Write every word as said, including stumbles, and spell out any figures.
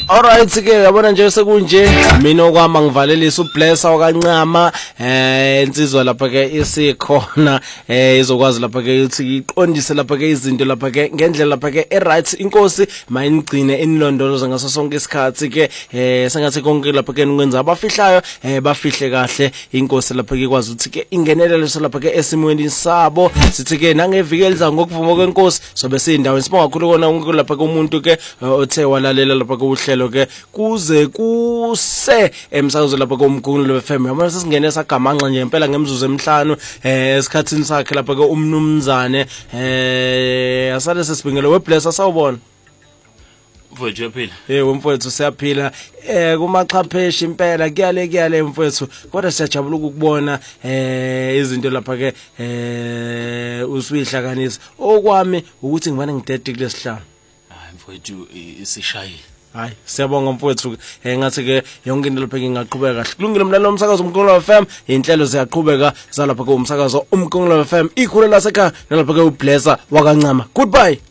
Alright ke yabona nje sekunje mina okwama ngivalelisa uBlesser okancama eh insizwa lapha ke isikhona eh izokwazi lapha ke ukuthi iqondise lapha ke izinto lapha ke ngendlela lapha ke eright inkosi mayingcine inilondoloza ngaso sonke isikhathi ke eh sengathi konke lapha ke ngikwenza abafihlayo eh bafihle kahle inkosi lapha ke ikwazi ukuthi ke ingenelele lapha ke esimweni sabo sithi ke nangevike liza ngokuvuma kwenkosi sobe siyindawo sibonga kakhulu kona lapha ke umuntu ke othe walalela lapha ke uhlelo ke kuze kuse emsakazo lapha komkhulu F M yamanje sesingene sagamanxa nje impela ngemzuzu emihlanu eh esikhathini sakhe lapha ke umnumzane eh asale sesibingele weBlesser sawubona mfowethu uyaphila eh wemfowethu siyaphila eh kumachapheshi impela kuyale kuyale mfowethu kodwa siyajabula ukubona eh izinto lapha ke eh usuyihlanganisa okwami ukuthi ngibane ngidede kulesihlanu hayi mfowethu isishayile hayi siyabonga mfowethu eh ngathi ke yonke into lapha ngingaqhubeka kahle kulungile mlalo umsakazo umkhulu F M inhlelo ziyaqhubeka zalapha ke umsakazo umkhulu F M ikhulu lasekhaya nalapha ke uBlesser wakancama goodbye.